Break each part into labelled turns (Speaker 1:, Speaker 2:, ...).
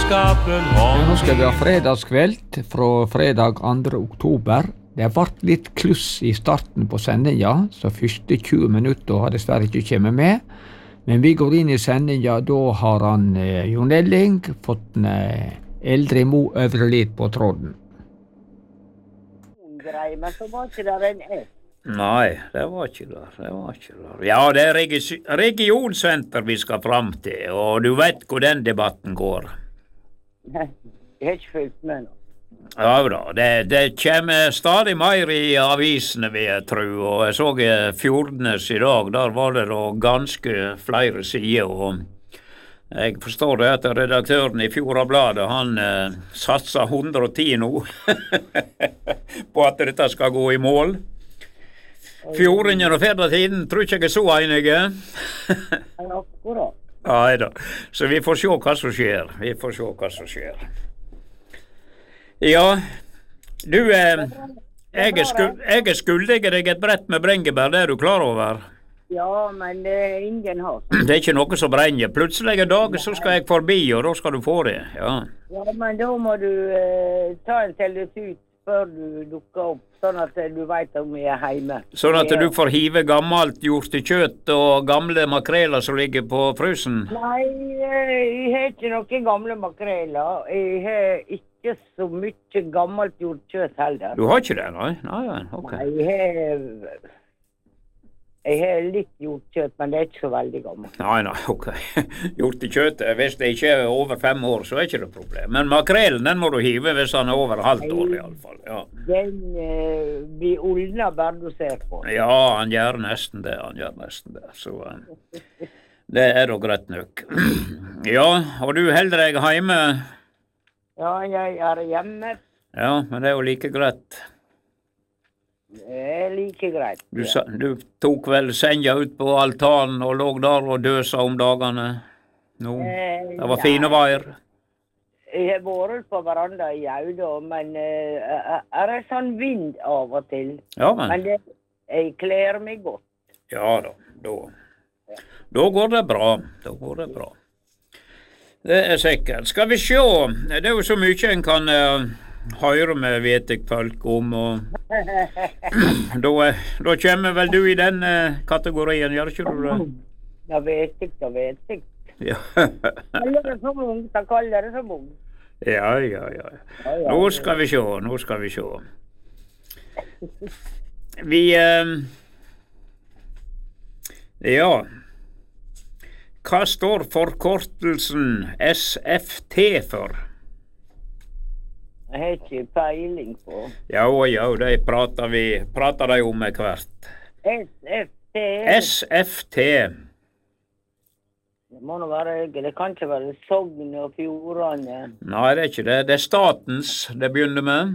Speaker 1: vennskapen
Speaker 2: Ja, nå skal vi ha
Speaker 1: håndgivning.
Speaker 2: fredagskveld fra fredag 2. oktober. Det ble litt kluss i starten på sendinga, så første 20 minutter har dessverre ikke kommet med. Men vi går inn i sendinga, da har han Jon Elling fått en eldre Mo Øvrelit på tråden.
Speaker 3: Grei, men så var ikke der en S.
Speaker 4: Nei, det var ikke der. Ja, det er regionsenter vi skal fram til, og du vet hvor den debatten går.
Speaker 3: Jeg har ikke fulgt med nå.
Speaker 4: Ja da, det kommer stadig mer i avisene, vil jeg tro, og jeg så Fjordnes i dag, der var det da ganske flere sider, og jeg forstår det at redaktøren i Fjordabladet, han satser 110 nå på at dette skal gå i mål. Fjordingen og Fedretiden tror ikke jeg er så enige.
Speaker 3: Akkurat.
Speaker 4: Nei da, så vi får se hva som skjer. Ja, du, jeg er skyldig deg et brett med brengebær, det er du klar over?
Speaker 3: Ja, men ingen har.
Speaker 4: Det er ikke noe som brenner. Plutselig en dag så skal jeg forbi, og da skal du få det, ja.
Speaker 3: Ja, men da må du ta en telles ut før du dukker opp, sånn at du vet om vi er hjemme.
Speaker 4: Sånn at du får hive gammelt hjortekjøtt og gamle makreler som ligger på frysen?
Speaker 3: Nei, jeg har ikke noen gamle makreler. Jeg har ikke så mye gammelt hjortekjøtt heller.
Speaker 4: Du har ikke det, nei? Nei, ok.
Speaker 3: Nei, jeg har litt hjortekjøtt, men det er ikke så veldig gammelt.
Speaker 4: Nei, ok. Hjortekjøtt, hvis det ikke er over 5 år, så er ikke det problem. Men makrelen, den må du hive hvis han er over halvt år i alle fall, ja.
Speaker 3: Den blir olna bare du ser på.
Speaker 4: Ja, han gjør nesten det, så det er da greit nok. Ja, og du holder deg hjemme?
Speaker 3: Ja, jeg er hjemme.
Speaker 4: Ja, men det er jo like greit.
Speaker 3: Det er like greit.
Speaker 4: Du tok vel senja ut på altanen og lå der og døsa om dagene? Nå, det var fine veier.
Speaker 3: Jeg har vært på veranda i Auda, men er det sånn vind av og til?
Speaker 4: Ja, men
Speaker 3: jeg kler meg godt.
Speaker 4: Ja da, da går det bra. Det er sikkert. Skal vi se, det er jo så mye en kan høre med vet jeg folk om, og da kommer vel du i den kategorien, gjør ikke du det?
Speaker 3: Da vet jeg.
Speaker 4: Ja.
Speaker 3: Kaller det som ung.
Speaker 4: Ja. Nå skal vi se. Ja. Hva står forkortelsen SFT for?
Speaker 3: Jeg har ikke peiling på.
Speaker 4: Ja, det prater de om hvert. SFT.
Speaker 3: Det må nå være, det kan ikke være Sogn og Fjordane.
Speaker 4: Nei, det er ikke det. Det er statens det begynner med.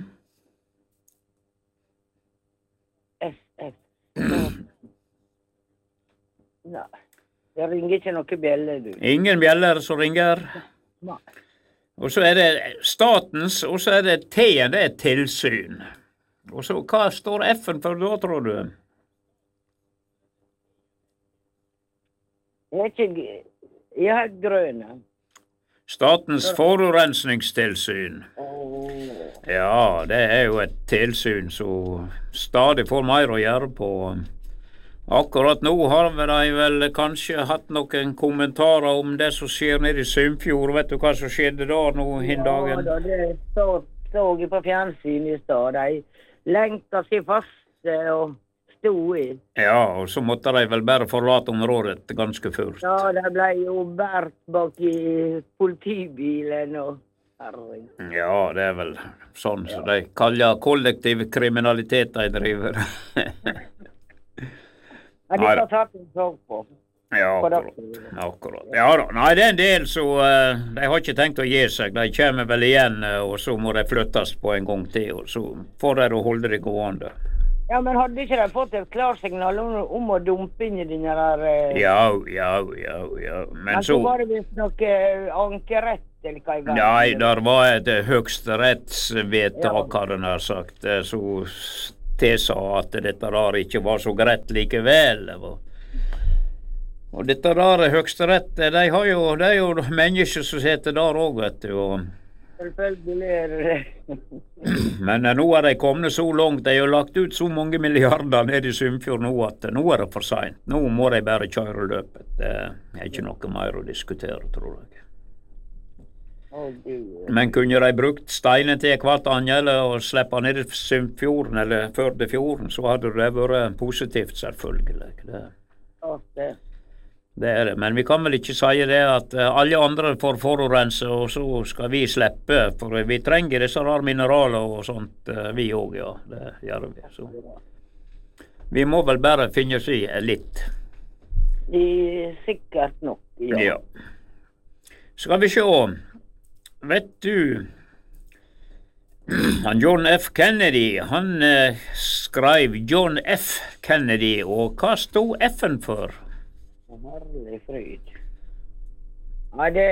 Speaker 3: SF. Nei, det ringer ikke noe bjeller, du.
Speaker 4: Ingen bjeller som ringer.
Speaker 3: Nei.
Speaker 4: Og så er det statens, og så er det T-en, det er tilsyn. Og så, hva står F-en for da, tror du?
Speaker 3: Jeg har grønne.
Speaker 4: Statens forurensningstilsyn. Ja, det er jo et tilsyn som stadig får mer å gjøre på. Akkurat nå har de vel kanskje hatt noen kommentarer om det som skjer nede i Sunnfjord. Vet du hva som skjedde da nå hin dagen?
Speaker 3: Ja, det så jeg på fjernsyn i stad. De lengta seg fast og stod i.
Speaker 4: Ja, og så måtte de vel bare forlate området ganske fort.
Speaker 3: Ja, de ble jo bært bak i politibilen og herring.
Speaker 4: Ja, det er vel sånn som de kaller kollektiv kriminalitet de driver.
Speaker 3: Ja, de har tatt en sånn på.
Speaker 4: Ja, akkurat. Ja da, nei, det er en del så de har ikke tenkt å gi seg. De kommer vel igjen, og så må de flyttes på en gang til, og så får de å holde det gående.
Speaker 3: Ja, men hadde ikke de fått et klarsignal om å dumpe inn i denne der...
Speaker 4: Ja. Men så
Speaker 3: var det visst noe ankerett, eller hva i verden?
Speaker 4: Nei, der var et høyesterettsvedtak, hadde jeg sagt, så tilsa at dette der ikke var så greit likevel. Og dette der høgsterett, det er jo mennesker som sitter der òg, vet du. Og
Speaker 3: Selvfølgelig er det.
Speaker 4: men nå er de kommet så langt, de har lagt ut så mange milliarder ned i Sunnfjord nå, at nå er det for sent. Nå må de bare kjøre løpet. Det er ikke noe mer å diskutere, tror jeg. Men kunne de brukt steinen til hvert annet og slippe ned i Sunnfjorden eller Førdefjorden, så hadde det vært positivt, selvfølgelig. Det er det, men vi kan vel ikke si det at alle andre får forurense, og så skal vi slippe, for vi trenger disse rar mineraler og sånt, vi òg, ja, det gjør vi. Så vi må vel bare finne oss i litt.
Speaker 3: Sikkert nok, ja.
Speaker 4: Ja. Skal vi se, vet du, han John F. Kennedy, han skrev John F. Kennedy, og hva stod F-en for?
Speaker 3: Herlig fryd. Ja, det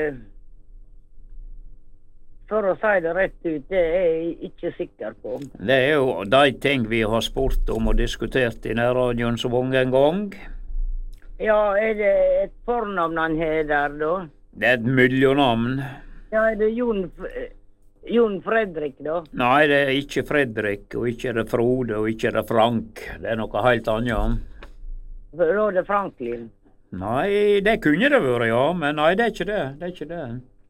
Speaker 3: for å si det rett ut, det er jeg ikke sikker på.
Speaker 4: Det er jo de ting vi har spurt om og diskutert i nærradioen så mange en gang.
Speaker 3: Ja, er det et fornavn han har der, da?
Speaker 4: Det er et millionavn.
Speaker 3: Ja, er det Jon Fredrik, da?
Speaker 4: Nei, det er ikke Fredrik, og ikke er det Frode, og ikke er det Frank. Det er noe helt annet.
Speaker 3: Da er det Franklin.
Speaker 4: Nei, det kunne det vært, ja, men nei, det er ikke det. Det er ikke det.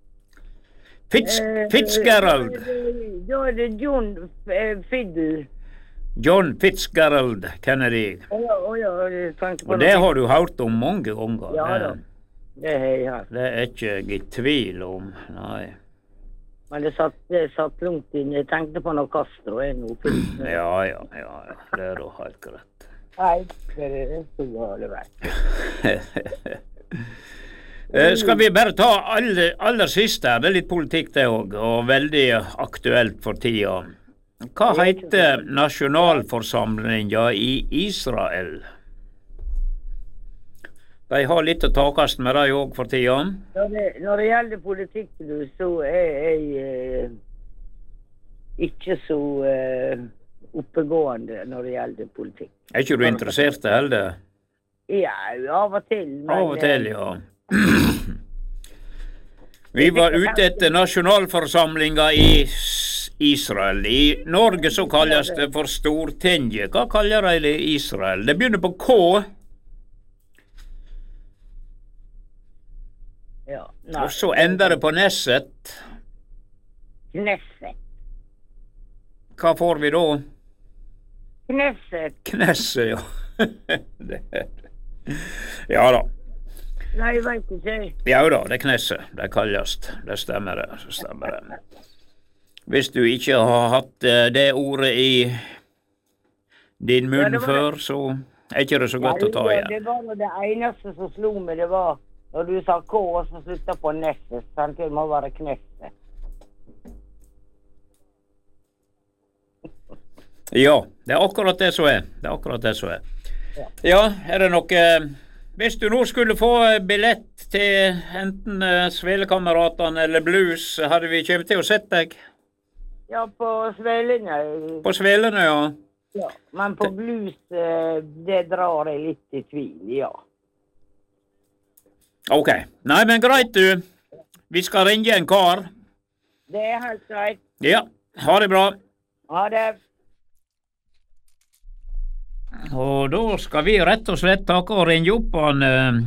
Speaker 4: Fitzgerald.
Speaker 3: Da er det John Fiddle.
Speaker 4: John Fitzgerald Kennedy. Og det har du hørt om mange ganger.
Speaker 3: Ja da, det har jeg hørt.
Speaker 4: Det er ikke jeg i tvil om, nei.
Speaker 3: Men det satt langt inn. Jeg tenkte på noe Castro.
Speaker 4: Ja, det er da helt greit.
Speaker 3: Nei, det er så gale vei.
Speaker 4: Skal vi bare ta aller siste her, det er litt politikk det også, og veldig aktuelt for tida. Hva heter nasjonalforsamlinga i Israel? De har litt å takast med det også for tida.
Speaker 3: Når det gjelder politikk, så er jeg ikke så oppegående når det gjelder politikk.
Speaker 4: Er ikke du interessert i det?
Speaker 3: Ja, av og til. Men,
Speaker 4: av og til, ja. Vi var ute etter nasjonalforsamlinga i Israel. I Norge så kalles det for Stortinget. Hva kaller de det i Israel? Det begynner på K.
Speaker 3: Ja,
Speaker 4: og så ender det på Nesset.
Speaker 3: Knesset.
Speaker 4: Hva får vi da?
Speaker 3: Knesset.
Speaker 4: Knesset, ja. Ja da.
Speaker 3: Nei, jeg vet ikke.
Speaker 4: Ja da, det er Knesset. Det kalles. Det stemmer det. Hvis du ikke har hatt det ordet i din munn før, så er ikke det så godt å ta igjen.
Speaker 3: Det var det eneste som slo meg, det var når du sa K, så sluttet på Nesset. Sant? Det må være Knesset.
Speaker 4: Ja, det er akkurat det som er. Ja, er det noe hvis du nå skulle få billett til enten Svelekameratene eller Blues, hadde vi kommet til å sett deg?
Speaker 3: Ja, på Svelene.
Speaker 4: På Svelene, ja.
Speaker 3: Ja, men på Blues, det drar jeg litt i tvil, ja.
Speaker 4: Ok. Nei, men greit du. Vi skal ringe en kar.
Speaker 3: Det er helt greit.
Speaker 4: Ja, ha det bra.
Speaker 3: Ha det.
Speaker 4: Og da skal vi rett og slett takke og ringe opp han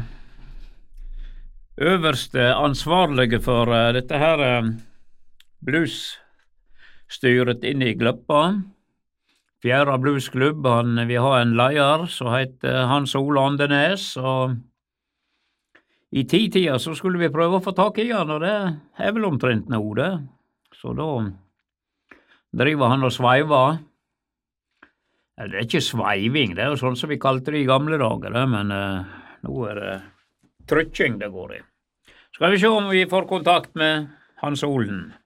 Speaker 4: øverste ansvarlige for dette her bluesstyret inne i Gløppa. Fjæra bluesklubb, vi har en leder som heter Hans Ole Andenes, og i 10-tida så skulle vi prøve å få tak i han, og det er vel omtrent nå det. Så da driver han og sveiver. Det er ikke sveiving, det er jo sånn som vi kalte det i gamle dager, men nå er det trykking det går i. Skal vi se om vi får kontakt med Hans Olen.